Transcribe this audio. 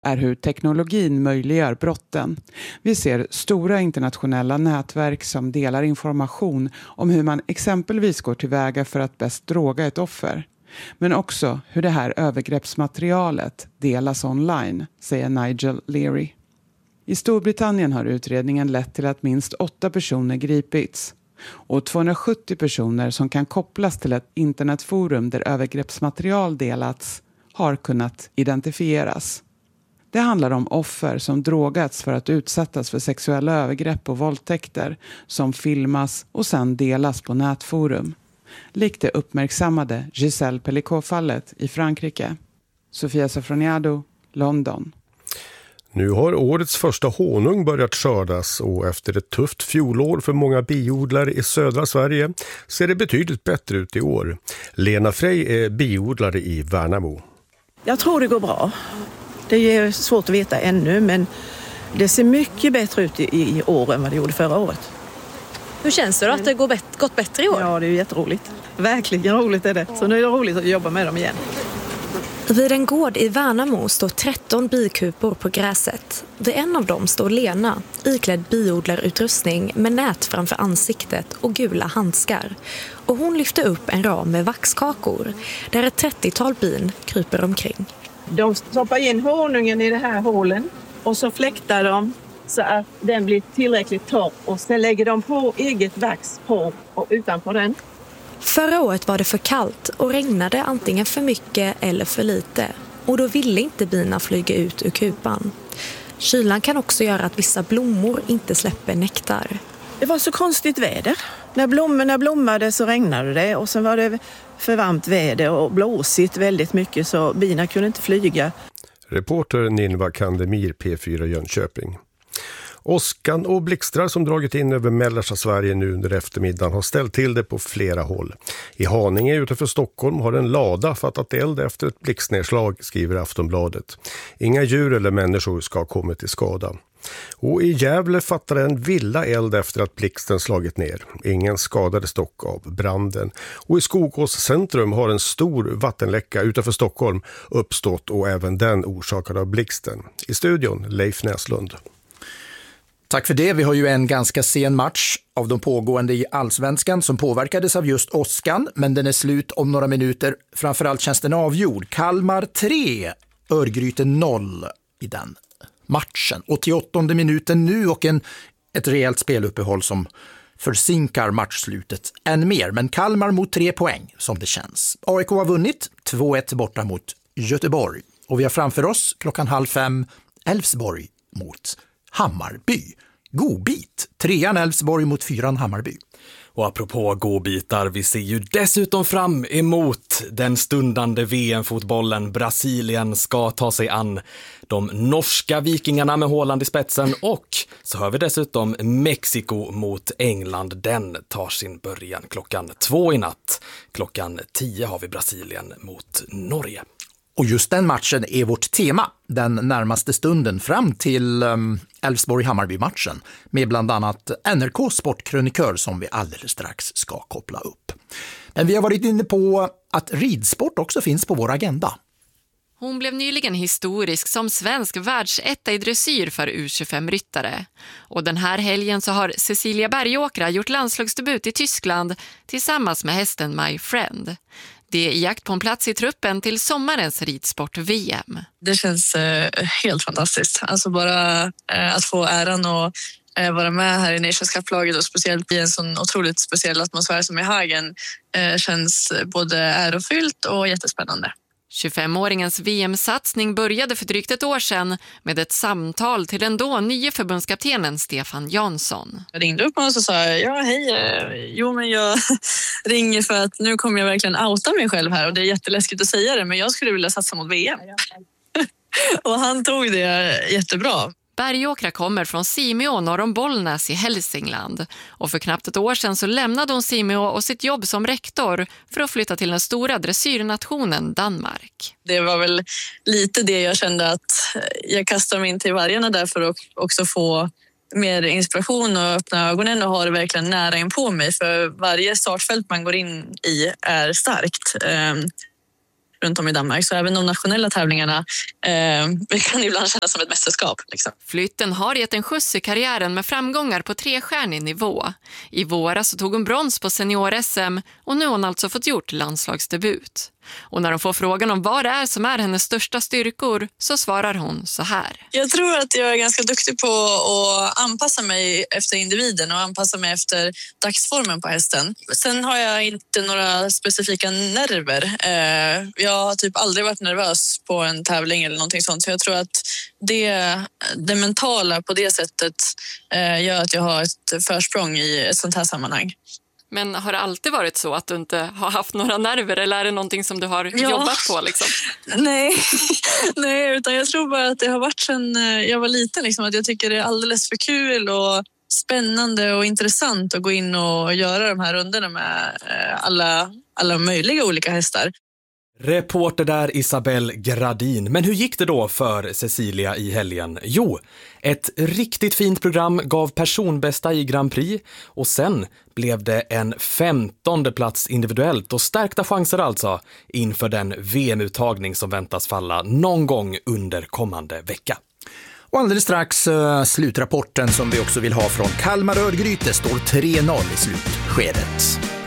är hur teknologin möjliggör brotten. Vi ser stora internationella nätverk som delar information om hur man exempelvis går tillväga för att bäst droga ett offer. Men också hur det här övergreppsmaterialet delas online, säger Nigel Leary. I Storbritannien har utredningen lett till att minst 8 personer gripits och 270 personer som kan kopplas till ett internetforum där övergreppsmaterial delats har kunnat identifieras. Det handlar om offer som drogats för att utsättas för sexuella övergrepp och våldtäkter som filmas och sedan delas på nätforum. Likt det uppmärksammade Giselle Pellicot-fallet i Frankrike. Sofia Safroniado, London. Nu har årets första honung börjat skördas och efter ett tufft fjolår för många biodlare i södra Sverige ser det betydligt bättre ut i år. Lena Frey är biodlare i Värnamo. Jag tror det går bra. Det är svårt att veta ännu, men det ser mycket bättre ut i år än vad det gjorde förra året. Hur känns det då att det gått bättre i år? Ja, det är jätteroligt. Verkligen roligt är det. Så nu är det roligt att jobba med dem igen. Vid en gård i Värnamo står 13 bikupor på gräset. Vid en av dem står Lena, iklädd biodlarutrustning med nät framför ansiktet och gula handskar. Och hon lyfter upp en ram med vaxkakor där ett 30-tal bin kryper omkring. De stoppar in honungen i det här hålen och så fläktar de så att den blir tillräckligt torr. Och sen lägger de på eget vax på och utanpå den. Förra året var det för kallt och regnade antingen för mycket eller för lite. Och då ville inte bina flyga ut ur kupan. Kylan kan också göra att vissa blommor inte släpper nektar. Det var så konstigt väder. När blommorna blommade så regnade det och sen var det för varmt väder och blåsigt väldigt mycket så bina kunde inte flyga. Reporter Ninva Kandemir, P4 Jönköping. Åskan och blixtrar som dragit in över mellersta Sverige nu under eftermiddagen har ställt till det på flera håll. I Haninge utanför Stockholm har en lada fattat eld efter ett blixtnedslag, skriver Aftonbladet. Inga djur eller människor ska ha kommit till skada. Och i Gävle fattade en villa eld efter att blixten slagit ner. Ingen skadades dock av branden. Och i Skogås centrum har en stor vattenläcka utanför Stockholm uppstått och även den orsakad av blixten. I studion Leif Näslund. Tack för det. Vi har ju en ganska sen match av de pågående i Allsvenskan som påverkades av just åskan, men den är slut om några minuter. Framförallt känns den avgjord. Kalmar 3, Örgryte 0 i den matchen. 88:e minuten nu och ett rejält speluppehåll som försinkar matchslutet än mer. Men Kalmar mot 3 poäng som det känns. AIK har vunnit 2-1 borta mot Göteborg. Och vi har framför oss 4:30 Elfsborg mot Hammarby. Godbit. 3:an Elfsborg mot 4:an Hammarby. Och apropå godbitar, vi ser ju dessutom fram emot den stundande VM-fotbollen. Brasilien ska ta sig an de norska vikingarna med Haaland i spetsen. Och så har vi dessutom Mexiko mot England. Den tar sin början 2:00 i natt. 10:00 har vi Brasilien mot Norge. Och just den matchen är vårt tema den närmaste stunden fram till Elfsborg-Hammarby-matchen med bland annat NRK sportkrönikör som vi alldeles strax ska koppla upp. Men vi har varit inne på att ridsport också finns på vår agenda. Hon blev nyligen historisk som svensk världsetta i dressyr för U25-ryttare. Och den här helgen så har Cecilia Bergåkra gjort landslagsdebut i Tyskland tillsammans med hästen My Friend. Det är jakt på en plats i truppen till sommarens ridsport-VM. Det känns helt fantastiskt. Alltså bara att få äran och vara med här i Nations Cup-laget och speciellt i en sån otroligt speciell atmosfär som i Hagen känns både ärofyllt och jättespännande. 25-åringens VM-satsning började för drygt ett år sedan med ett samtal till den då nye förbundskaptenen Stefan Jansson. Jag ringde upp och så sa ja hej, men jag ringer för att nu kommer jag verkligen outa mig själv här och det är jätteläskigt att säga det men jag skulle vilja satsa mot VM. Och han tog det jättebra. Bergåkra kommer från Simeo norr om Bollnäs i Hälsingland och för knappt ett år sedan så lämnade hon Simeo och sitt jobb som rektor för att flytta till den stora dressyrnationen Danmark. Det var väl lite det jag kände att jag kastar mig in till vargarna där för att också få mer inspiration och öppna ögonen och ha det verkligen nära in på mig för varje startfält man går in i är starkt. runt om i Danmark. Så även de nationella tävlingarna kan ibland kännas som ett mästerskap. Liksom. Flytten har gett en skjuts i karriären med framgångar på 3-stjärnig nivå. I våras så tog hon brons på senior-SM och nu har hon alltså fått gjort landslagsdebut. Och när hon får frågan om vad det är som är hennes största styrkor så svarar hon så här. Jag tror att jag är ganska duktig på att anpassa mig efter individen och anpassa mig efter dagsformen på hästen. Sen har jag inte några specifika nerver. Jag har typ aldrig varit nervös på en tävling eller någonting sånt. Så jag tror att det mentala på det sättet gör att jag har ett försprång i ett sånt här sammanhang. Men har det alltid varit så att du inte har haft några nerver eller är det någonting som du har jobbat på? Liksom? Nej, utan jag tror bara att det har varit sedan jag var liten. Liksom, att jag tycker det är alldeles för kul och spännande och intressant att gå in och göra de här rundorna med alla möjliga olika hästar. Reporter där Isabelle Gradin. Men hur gick det då för Cecilia i helgen? Jo, ett riktigt fint program gav personbästa i Grand Prix och sen blev det en 15:e plats individuellt och stärkta chanser alltså inför den VM-uttagning som väntas falla någon gång under kommande vecka. Och alldeles strax slutrapporten som vi också vill ha från Kalmar Örgryte står 3-0 i slutskedet.